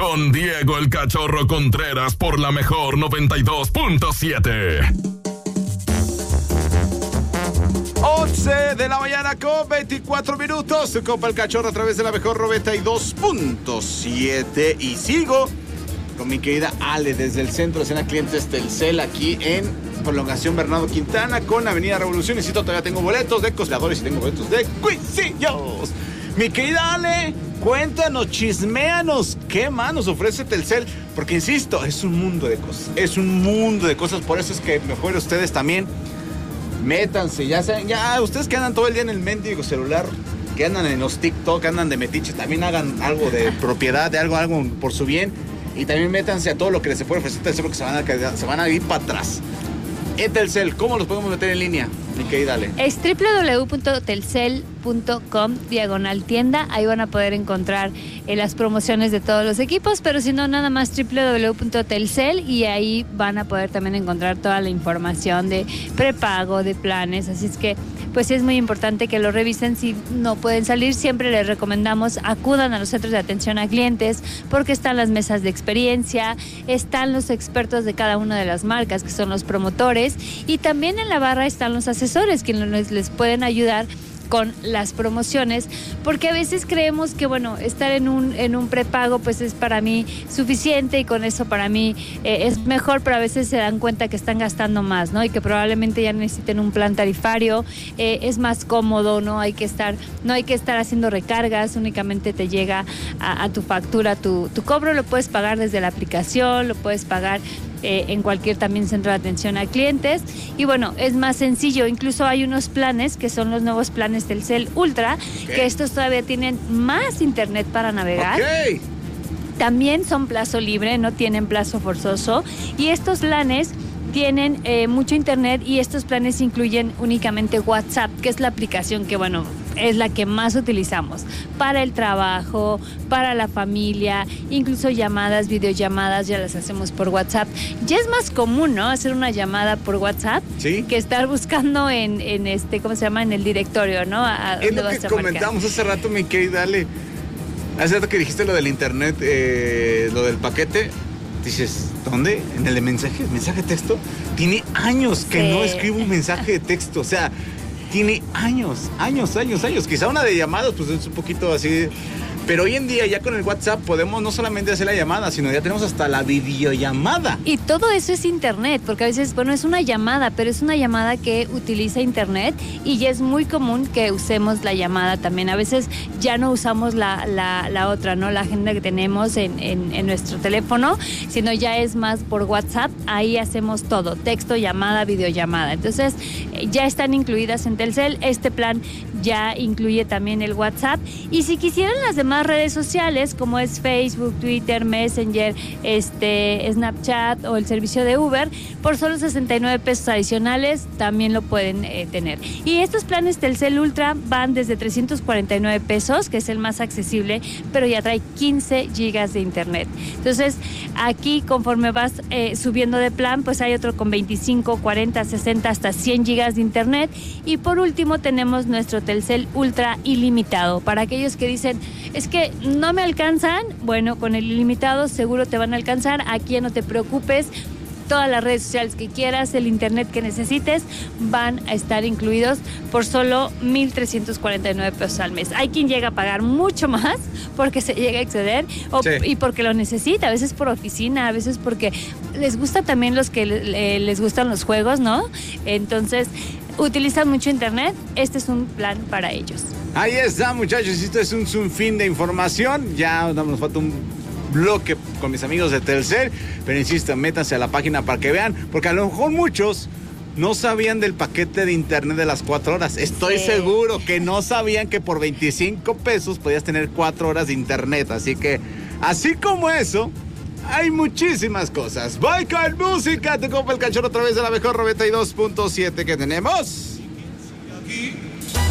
con Diego el Cachorro Contreras por la mejor 92.7. 11 de la mañana con 24 minutos. Se copa el Cachorro a través de la mejor 92.7. Y sigo con mi querida Ale desde el Centro de Escena Clientes Telcel, aquí en Prolongación Bernardo Quintana con Avenida Revolución. Insisto, todavía tengo boletos de Cosleadores y tengo boletos de Cuisillos. Mi querida Ale, cuéntanos, chisméanos, ¿qué más nos ofrece Telcel? Porque insisto, es un mundo de cosas. Es un mundo de cosas. Por eso es que mejor ustedes también métanse, ya saben, ya ustedes que andan todo el día en el mendigo celular, que andan en los TikTok, andan de metiches, también hagan algo de propiedad, de algo por su bien, y también métanse a todo lo que les puede ofrecer Telcel, porque se van a ir para atrás. En Telcel, ¿cómo los podemos meter en línea? Mi querida, dale. Es www.telcel.com/tienda. Ahí van a poder encontrar las promociones de todos los equipos, pero si no, nada más www.telcel y ahí van a poder también encontrar toda la información de prepago, de planes. Así es que pues es muy importante que lo revisen. Si no pueden salir, siempre les recomendamos acudan a los centros de atención a clientes, porque están las mesas de experiencia, están los expertos de cada una de las marcas, que son los promotores, y también en la barra están los asesores, quienes les pueden ayudar con las promociones, porque a veces creemos que bueno, estar en un prepago pues es para mí suficiente y con eso para mí es mejor, pero a veces se dan cuenta que están gastando más, ¿no? Y que probablemente ya necesiten un plan tarifario, es más cómodo, no hay que estar haciendo recargas, únicamente te llega a tu factura, tu cobro lo puedes pagar desde la aplicación, lo puedes pagar en cualquier también centro de atención a clientes, y bueno, es más sencillo. Incluso hay unos planes que son los nuevos planes Telcel Ultra, que estos todavía tienen más internet para navegar. También son plazo libre, no tienen plazo forzoso, y estos planes tienen mucho internet, y estos planes incluyen únicamente WhatsApp, que es la aplicación que bueno, es la que más utilizamos para el trabajo, para la familia, incluso llamadas, videollamadas, ya las hacemos por WhatsApp. Ya es más común, ¿no? Hacer una llamada por WhatsApp, ¿sí?, que estar buscando en ¿cómo se llama? En el directorio, ¿no? Es lo que comentamos hace rato, mi querida Ale. Hace rato que dijiste lo del internet, lo del paquete. Dices, ¿dónde? ¿En el de mensaje de texto? Tiene años que no escribo un mensaje de texto, o sea, tiene años. Quizá una de llamadas, pues es un poquito así, pero hoy en día ya con el WhatsApp podemos no solamente hacer la llamada, sino ya tenemos hasta la videollamada. Y todo eso es internet, porque a veces, bueno, es una llamada, pero es una llamada que utiliza internet, y ya es muy común que usemos la llamada también. A veces ya no usamos la otra, ¿no? La agenda que tenemos en nuestro teléfono, sino ya es más por WhatsApp. Ahí hacemos todo, texto, llamada, videollamada. Entonces, ya están incluidas en Telcel. Este plan ya incluye también el WhatsApp. Y si quisieran las demás redes sociales, como es Facebook, Twitter, Messenger, Snapchat o el servicio de Uber, por solo 69 pesos adicionales también lo pueden tener. Y estos planes Telcel Ultra van desde 349 pesos, que es el más accesible, pero ya trae 15 gigas de internet. Entonces, aquí conforme vas subiendo de plan, pues hay otro con 25, 40, 60, hasta 100 gigas de internet. Y por último tenemos nuestro Telcel Ultra ilimitado. Para aquellos que dicen, es que no me alcanzan, bueno, con el ilimitado seguro te van a alcanzar. Aquí ya no te preocupes, todas las redes sociales que quieras, el internet que necesites, van a estar incluidos por solo 1,349 pesos al mes. Hay quien llega a pagar mucho más porque se llega a exceder y porque lo necesita, a veces por oficina, a veces porque les gusta también los que les gustan los juegos, ¿no? Entonces, utilizan mucho internet, este es un plan para ellos. Ahí está, muchachos, esto es un fin de información. Ya nos falta un bloque con mis amigos de Telcel, pero insisto, métanse a la página para que vean, porque a lo mejor muchos no sabían del paquete de internet de las 4 horas. Estoy seguro que no sabían que por 25 pesos podías tener 4 horas de internet. Así que, así como eso, hay muchísimas cosas. Voy con música, te compra el Cachorro a través de la mejor 92.7 que tenemos.